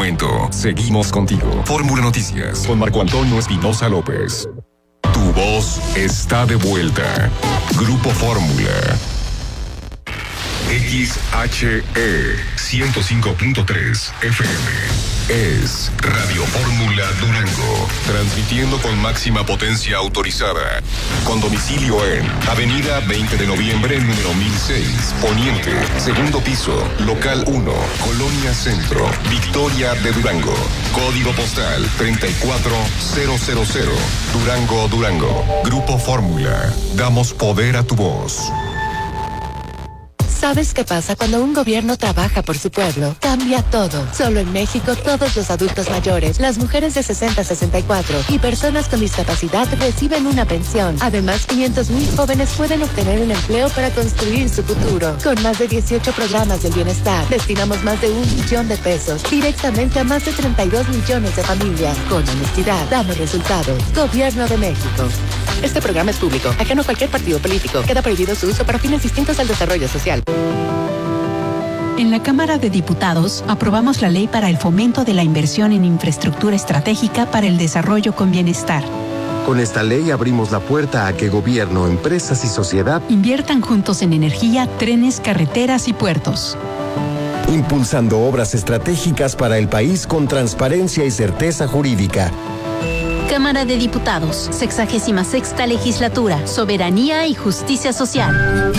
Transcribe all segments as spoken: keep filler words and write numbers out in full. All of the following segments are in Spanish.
momento. Seguimos contigo. Fórmula Noticias con Marco Antonio Espinosa López. Tu voz está de vuelta. Grupo Fórmula. X H E ciento cinco punto tres F M es Radio Fórmula Durango, transmitiendo con máxima potencia autorizada, con domicilio en Avenida veinte de noviembre, número mil seis, Poniente, segundo piso, local uno, Colonia Centro, Victoria de Durango, código postal treinta y cuatro mil, Durango, Durango. Grupo Fórmula, damos poder a tu voz. ¿Sabes qué pasa cuando un gobierno trabaja por su pueblo? Cambia todo. Solo en México, todos los adultos mayores, las mujeres de sesenta a sesenta y cuatro y personas con discapacidad reciben una pensión. Además, quinientos mil jóvenes pueden obtener un empleo para construir su futuro. Con más de dieciocho programas del bienestar, destinamos más de un millón de pesos directamente a más de treinta y dos millones de familias. Con honestidad, damos resultados. Gobierno de México. Este programa es público, ajeno a cualquier partido político. Queda prohibido su uso para fines distintos al desarrollo social. En la Cámara de Diputados aprobamos la ley para el fomento de la inversión en infraestructura estratégica para el desarrollo con bienestar. Con esta ley abrimos la puerta a que gobierno, empresas y sociedad inviertan juntos en energía, trenes, carreteras y puertos. Impulsando obras estratégicas para el país con transparencia y certeza jurídica. Cámara de Diputados, sexagésima sexta legislatura, soberanía y justicia social.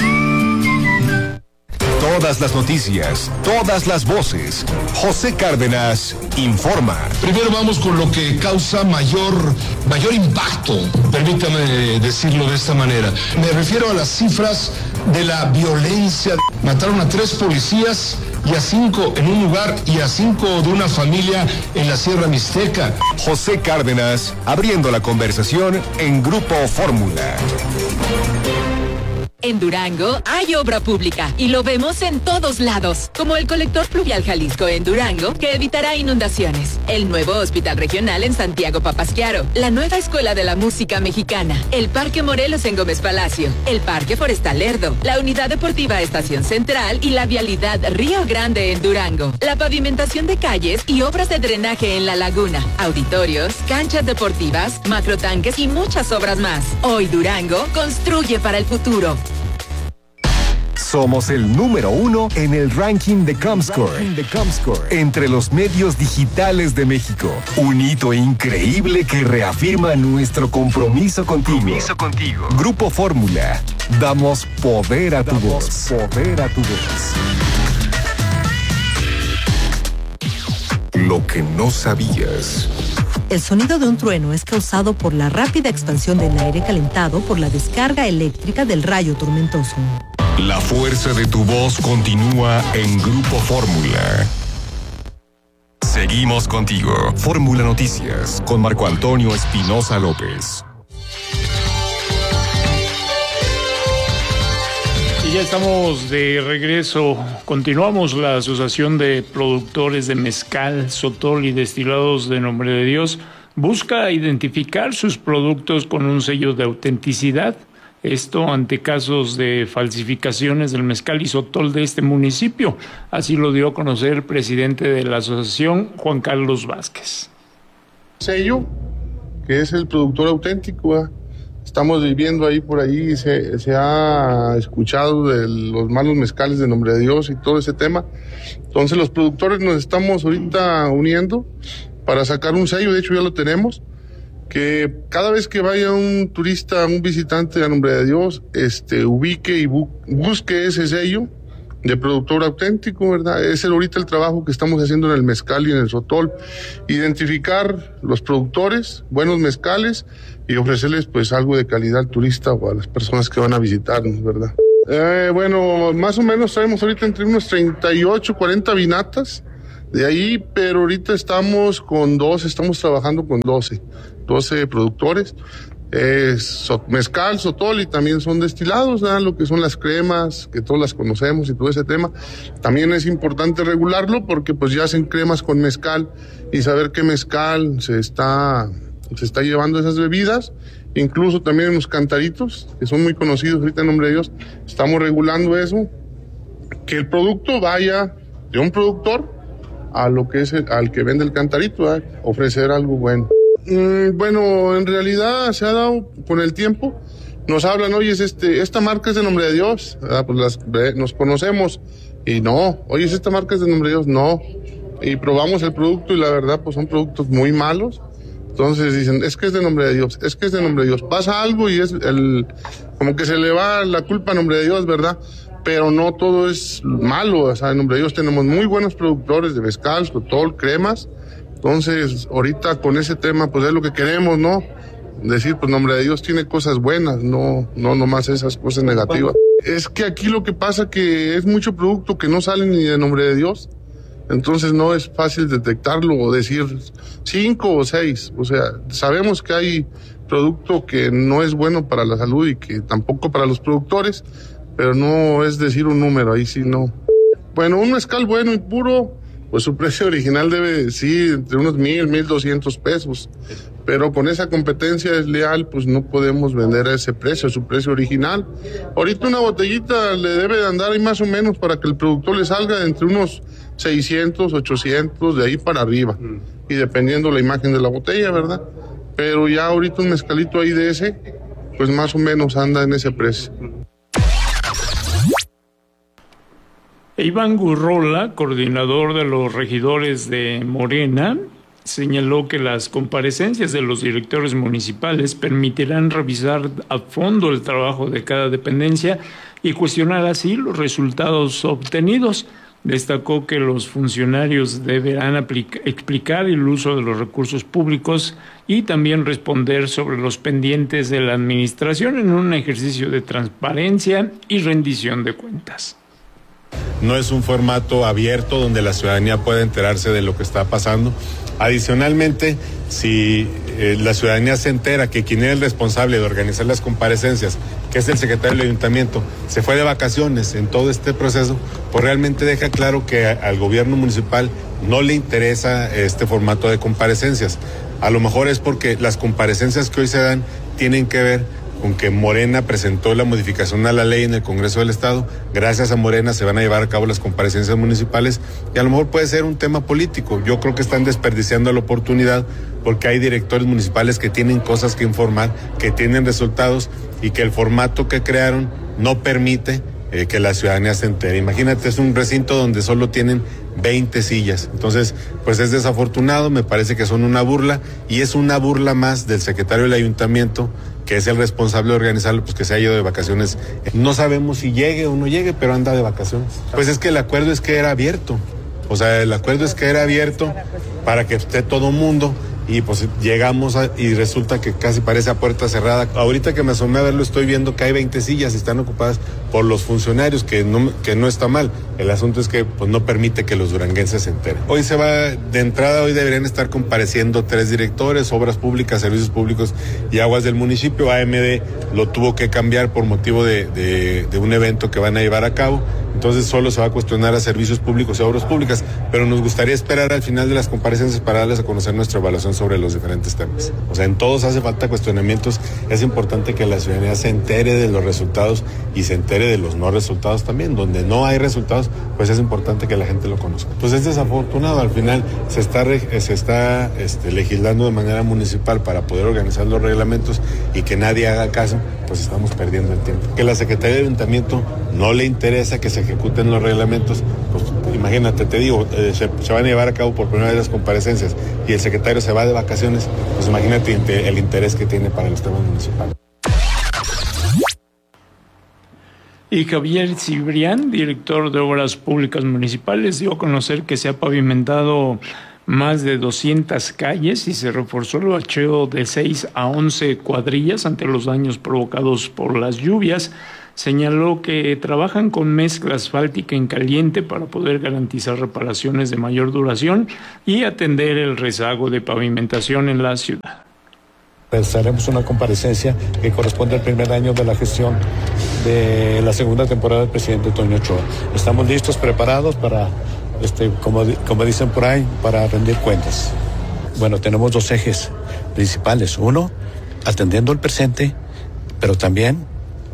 Todas las noticias, todas las voces. José Cárdenas informa. Primero vamos con lo que causa mayor, mayor impacto, permítame decirlo de esta manera. Me refiero a las cifras de la violencia. Mataron a tres policías y a cinco en un lugar y a cinco de una familia en la Sierra Mixteca. José Cárdenas abriendo la conversación en Grupo Fórmula. En Durango hay obra pública y lo vemos en todos lados, como el colector pluvial Jalisco en Durango, que evitará inundaciones, el nuevo hospital regional en Santiago Papasquiaro, la nueva escuela de la música mexicana, el Parque Morelos en Gómez Palacio, el Parque Forestal Lerdo, la unidad deportiva Estación Central y la vialidad Río Grande en Durango, la pavimentación de calles y obras de drenaje en la laguna, auditorios, canchas deportivas, macrotanques y muchas obras más. Hoy Durango construye para el futuro. Somos el número uno en el ranking de Comscore, de Comscore entre los medios digitales de México. Un hito increíble que reafirma nuestro compromiso contigo. Compromiso contigo. Grupo Fórmula. Damos poder a tu Damos voz. Poder a tu voz. Lo que no sabías. El sonido de un trueno es causado por la rápida expansión del aire calentado por la descarga eléctrica del rayo tormentoso. La fuerza de tu voz continúa en Grupo Fórmula. Seguimos contigo. Fórmula Noticias con Marco Antonio Espinosa López. Y ya estamos de regreso. Continuamos. La Asociación de Productores de Mezcal, Sotol y Destilados de Nombre de Dios busca identificar sus productos con un sello de autenticidad. Esto ante casos de falsificaciones del mezcal y sotol de este municipio. Así lo dio a conocer el presidente de la asociación, Juan Carlos Vázquez. Sello, que es el productor auténtico. ¿eh? Estamos viviendo ahí por ahí, se, se ha escuchado de los malos mezcales de Nombre de Dios y todo ese tema. Entonces los productores nos estamos ahorita uniendo para sacar un sello, de hecho ya lo tenemos, que cada vez que vaya un turista, un visitante a Nombre de Dios, este, ubique y bu- busque ese sello de productor auténtico, ¿verdad? Es el, ahorita el trabajo que estamos haciendo en el mezcal y en el sotol, identificar los productores, buenos mezcales y ofrecerles pues algo de calidad al turista o a las personas que van a visitarnos, ¿verdad? Eh, bueno, más o menos traemos ahorita entre unos treinta y ocho, cuarenta vinatas de ahí, pero ahorita estamos con doce, estamos trabajando con doce, doce productores, eh, so, mezcal, sotol y también son destilados, ¿verdad? Lo que son las cremas, que todos las conocemos y todo ese tema. También es importante regularlo porque pues ya hacen cremas con mezcal y saber qué mezcal se está, se está llevando esas bebidas. Incluso también en los cantaritos, que son muy conocidos ahorita en Nombre de Dios, estamos regulando eso, que el producto vaya de un productor a lo que es el, al que vende el cantarito, ¿eh? Ofrecer algo bueno. Mm, bueno, en realidad se ha dado con el tiempo, nos hablan, oye, es este, esta marca es de Nombre de Dios, ah, pues las, eh, nos conocemos, y no, oye, esta marca es de Nombre de Dios, no, y probamos el producto y la verdad pues son productos muy malos. Entonces dicen, es que es de Nombre de Dios, es que es de Nombre de Dios. Pasa algo y es el, como que se le va la culpa a Nombre de Dios, ¿verdad? Pero no todo es malo, o sea, en Nombre de Dios tenemos muy buenos productores de mezcal, sotol, cremas. Entonces, ahorita con ese tema, pues es lo que queremos, ¿no? Decir, pues Nombre de Dios tiene cosas buenas, no, no nomás esas cosas negativas. Es que aquí lo que pasa que es mucho producto que no sale ni de Nombre de Dios. Entonces no es fácil detectarlo o decir cinco o seis. O sea, sabemos que hay producto que no es bueno para la salud y que tampoco para los productores, pero no es decir un número, ahí sí no. Bueno, un mezcal bueno y puro, pues su precio original debe, sí, entre unos mil, mil doscientos pesos. Pero con esa competencia desleal, pues no podemos vender a ese precio, a su precio original. Ahorita una botellita le debe de andar ahí más o menos para que el productor le salga entre unos seiscientos, ochocientos, de ahí para arriba. Mm. Y dependiendo la imagen de la botella, ¿verdad? Pero ya ahorita un mezcalito ahí de ese, pues más o menos anda en ese precio. Iván Gurrola, coordinador de los regidores de Morena, señaló que las comparecencias de los directores municipales permitirán revisar a fondo el trabajo de cada dependencia y cuestionar así los resultados obtenidos. Destacó que los funcionarios deberán aplica, explicar el uso de los recursos públicos y también responder sobre los pendientes de la administración en un ejercicio de transparencia y rendición de cuentas. No es un formato abierto donde la ciudadanía pueda enterarse de lo que está pasando. Adicionalmente, si eh, la ciudadanía se entera que quien era el responsable de organizar las comparecencias, que es el secretario del ayuntamiento, se fue de vacaciones en todo este proceso, pues realmente deja claro que a, al gobierno municipal no le interesa este formato de comparecencias. A lo mejor es porque las comparecencias que hoy se dan tienen que ver con que Morena presentó la modificación a la ley en el Congreso del Estado. Gracias a Morena se van a llevar a cabo las comparecencias municipales y a lo mejor puede ser un tema político. Yo creo que están desperdiciando la oportunidad porque hay directores municipales que tienen cosas que informar, que tienen resultados y que el formato que crearon no permite eh, que la ciudadanía se entere. Imagínate, es un recinto donde solo tienen veinte sillas. Entonces, pues es desafortunado, me parece que son una burla y es una burla más del secretario del ayuntamiento, que es el responsable de organizarlo, pues que se ha ido de vacaciones. No sabemos si llegue o no llegue, pero anda de vacaciones. Pues es que el acuerdo es que era abierto. O sea, el acuerdo es que era abierto para que esté todo mundo y pues llegamos a, y resulta que casi parece a puerta cerrada. Ahorita que me asomé a verlo estoy viendo que hay veinte sillas y están ocupadas por los funcionarios, que no, que no está mal. El asunto es que pues no permite que los duranguenses se enteren. Hoy se va, de entrada hoy deberían estar compareciendo tres directores, Obras Públicas, Servicios Públicos y Aguas del municipio. A M D lo tuvo que cambiar por motivo de, de, de un evento que van a llevar a cabo. Entonces solo se va a cuestionar a Servicios Públicos y Obras Públicas, pero nos gustaría esperar al final de las comparecencias para darles a conocer nuestra evaluación sobre los diferentes temas. O sea, en todos hace falta cuestionamientos. Es importante que la ciudadanía se entere de los resultados y se entere de los no resultados también. Donde no hay resultados, pues es importante que la gente lo conozca. Pues es desafortunado, al final se está, se está este, legislando de manera municipal para poder organizar los reglamentos y que nadie haga caso, pues estamos perdiendo el tiempo. Que la Secretaría de Ayuntamiento no le interesa que se ejecuten los reglamentos, pues imagínate, te digo, eh, se, se van a llevar a cabo por primera vez las comparecencias y el secretario se va de vacaciones, pues imagínate el interés que tiene para los temas municipales. Y Javier Cibrián, director de Obras Públicas Municipales, dio a conocer que se ha pavimentado más de doscientas calles y se reforzó el bacheo de seis a once cuadrillas ante los daños provocados por las lluvias. Señaló que trabajan con mezcla asfáltica en caliente para poder garantizar reparaciones de mayor duración y atender el rezago de pavimentación en la ciudad. Pues haremos una comparecencia que corresponde al primer año de la gestión de la segunda temporada del presidente Toño Ochoa. Estamos listos, preparados para, este, como, como dicen por ahí, para rendir cuentas. Bueno, tenemos dos ejes principales. Uno, atendiendo el presente, pero también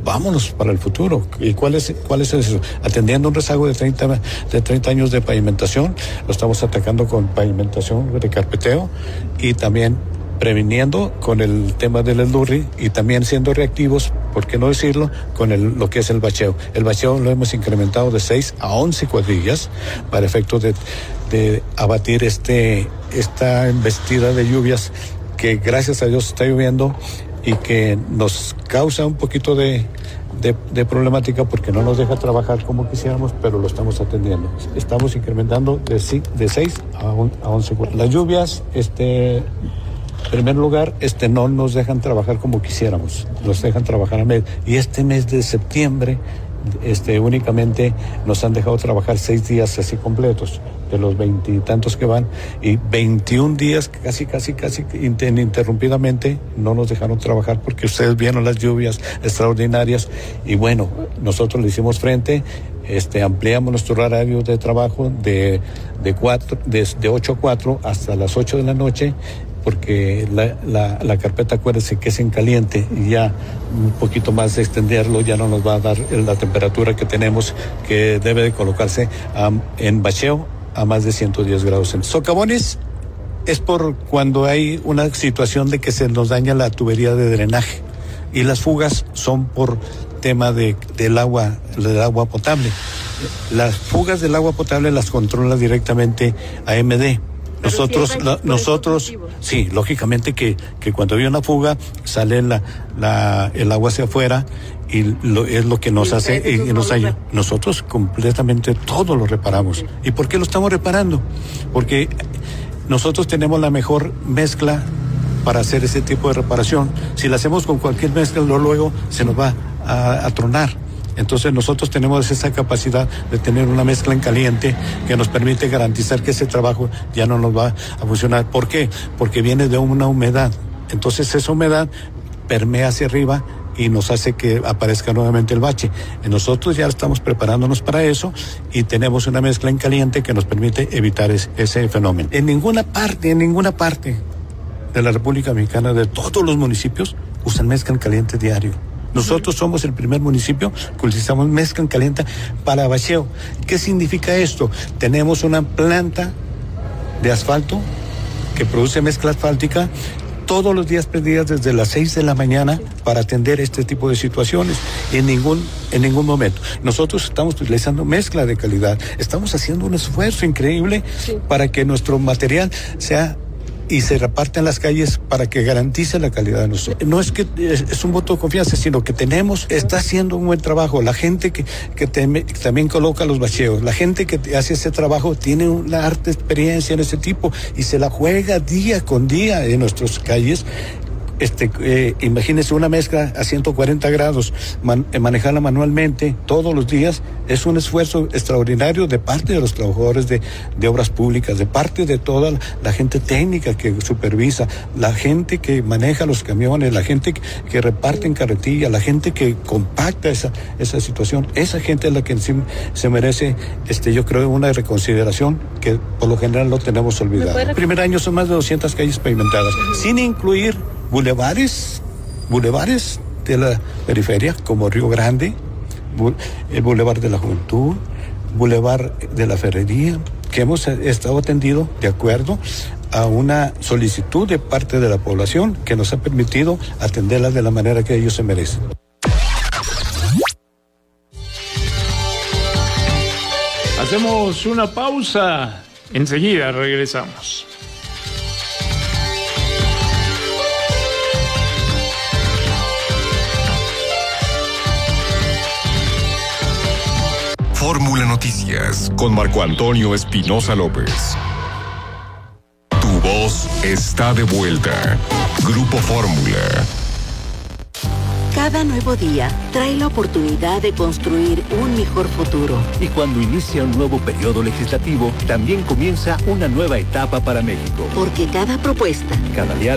vámonos para el futuro. ¿Y cuál es, cuál es eso? Atendiendo un rezago de treinta, de treinta años de pavimentación, lo estamos atacando con pavimentación de carpeteo y también previniendo con el tema del endurri y también siendo reactivos, por qué no decirlo, con el, lo que es el bacheo. El bacheo lo hemos incrementado de seis a once cuadrillas para efectos de, de abatir este, esta embestida de lluvias que gracias a Dios está lloviendo y que nos causa un poquito de, de, de problemática porque no nos deja trabajar como quisiéramos, pero lo estamos atendiendo. Estamos incrementando de, de seis a once. Las lluvias, este, en primer lugar, este, no nos dejan trabajar como quisiéramos, nos dejan trabajar a mes. Y este mes de septiembre, este, únicamente nos han dejado trabajar seis días así completos, de los veintitantos que van, y veintiún días casi, casi, casi ininterrumpidamente no nos dejaron trabajar porque ustedes vieron las lluvias extraordinarias y bueno, nosotros le hicimos frente, este, ampliamos nuestro horario de trabajo de, de, cuatro, de, de ocho a cuatro hasta las ocho de la noche, porque la, la, la carpeta, acuérdense que es en caliente y ya un poquito más de extenderlo ya no nos va a dar la temperatura que tenemos, que debe de colocarse um, en bacheo a más de ciento diez grados. En socavones es por cuando hay una situación de que se nos daña la tubería de drenaje y las fugas son por tema de, del agua, del agua potable. Las fugas del agua potable las controla directamente A M D. Nosotros, la, nosotros, sí, lógicamente que, que cuando hay una fuga sale la, la, el agua hacia afuera y lo, es lo que nos hace y, y nos ayuda. Nosotros completamente todo lo reparamos. ¿Y por qué lo estamos reparando? Porque nosotros tenemos la mejor mezcla para hacer ese tipo de reparación. Si la hacemos con cualquier mezcla, luego se nos va a, a tronar. Entonces nosotros tenemos esa capacidad de tener una mezcla en caliente que nos permite garantizar que ese trabajo ya no nos va a funcionar. ¿Por qué? Porque viene de una humedad. Entonces esa humedad permea hacia arriba y nos hace que aparezca nuevamente el bache. Nosotros ya estamos preparándonos para eso y tenemos una mezcla en caliente que nos permite evitar es, ese fenómeno. En ninguna parte, en ninguna parte de la República Mexicana, de todos los municipios, usan mezcla en caliente diario. Nosotros somos el primer municipio que utilizamos mezcla en caliente para bacheo. ¿Qué significa esto? Tenemos una planta de asfalto que produce mezcla asfáltica todos los días prendidas desde las seis de la mañana para atender este tipo de situaciones. En ningún, en ningún momento. Nosotros estamos utilizando mezcla de calidad. Estamos haciendo un esfuerzo increíble sí. para que nuestro material sea y se reparte en las calles para que garantice la calidad de nosotros. No es que es, es un voto de confianza, sino que tenemos, está haciendo un buen trabajo. La gente que, que, teme, que también coloca los bacheos, la gente que hace ese trabajo tiene una harta experiencia en ese tipo y se la juega día con día en nuestras calles. Este, eh, imagínense una mezcla a ciento cuarenta grados, man, eh, manejarla manualmente todos los días, es un esfuerzo extraordinario de parte de los trabajadores de, de obras públicas, de parte de toda la gente técnica que supervisa, la gente que maneja los camiones, la gente que, que reparte en carretilla, la gente que compacta esa, esa situación. Esa gente es la que sí se merece, este, yo creo, una reconsideración que por lo general lo tenemos olvidado. El primer año son más de doscientas calles pavimentadas, sin incluir bulevares, bulevares de la periferia, como Río Grande, el Boulevard de la Juventud, Boulevard de la Ferrería, que hemos estado atendido de acuerdo a una solicitud de parte de la población que nos ha permitido atenderlas de la manera que ellos se merecen. Hacemos una pausa, enseguida regresamos. Fórmula Noticias con Marco Antonio Espinosa López. Tu voz está de vuelta. Grupo Fórmula. Cada nuevo día trae la oportunidad de construir un mejor futuro. Y cuando inicia un nuevo periodo legislativo, también comienza una nueva etapa para México. Porque cada propuesta, cada día